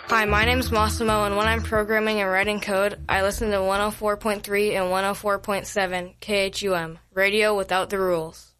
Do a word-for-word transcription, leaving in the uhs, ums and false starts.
Hi, my name's Massimo, and when I'm programming and writing code, I listen to one oh four point three and one oh four point seven K H U M, Radio Without the Rules.